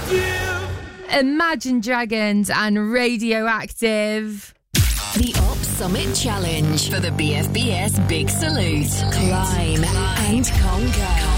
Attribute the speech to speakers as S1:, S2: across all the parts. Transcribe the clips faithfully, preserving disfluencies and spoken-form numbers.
S1: Imagine Dragons and Radioactive.
S2: The Op Summit Challenge for the B F B S Big Salute. Climb and conquer.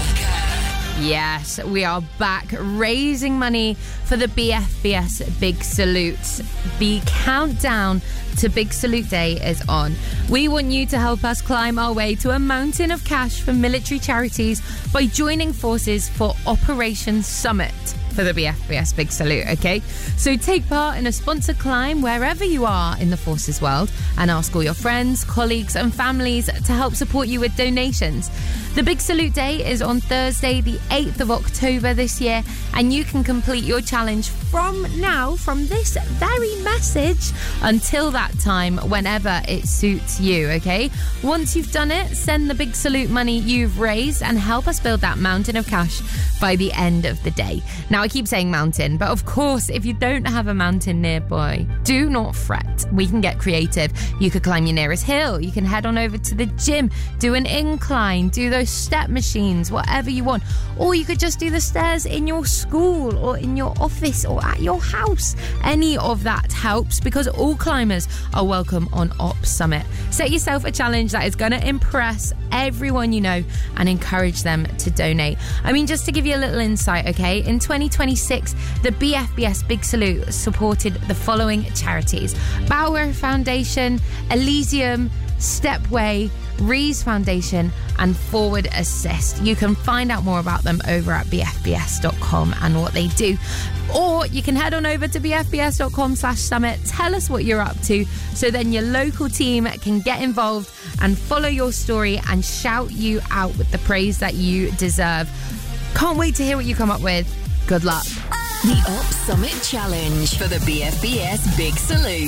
S1: Yes, we are back raising money for the B F B S Big Salute. The countdown to Big Salute Day is on. We want you to help us climb our way to a mountain of cash for military charities by joining forces for Operation Summit for the B F B S Big Salute, okay? So take part in a sponsored climb wherever you are in the forces world and ask all your friends, colleagues and families to help support you with donations. The Big Salute Day is on Thursday, the eighth of October this year, and you can complete your challenge from now, from this very message, until that time, whenever it suits you, okay? Once you've done it, send the Big Salute money you've raised and help us build that mountain of cash by the end of the day. Now, I keep saying mountain, but of course, if you don't have a mountain nearby, do not fret. We can get creative. You could climb your nearest hill. You can head on over to the gym, do an incline, do those step machines, whatever you want. Or you could just do the stairs in your school or in your office or at your house. Any of that helps because all climbers are welcome on Op Summit. Set yourself a challenge that is going to impress everyone you know and encourage them to donate. I mean, just to give you a little insight, okay, in twenty twenty-six, the B F B S Big Salute supported the following charities: Bauer Foundation, Elysium, Stepway, Rees Foundation and Forward Assist. You can find out more about them over at b f b s dot com and what they do. Or you can head on over to b f b s dot com slash summit. Tell us what you're up to so then your local team can get involved and follow your story and shout you out with the praise that you deserve. Can't wait to hear what you come up with. Good luck.
S2: The Op Summit Challenge for the B F B S Big Salute.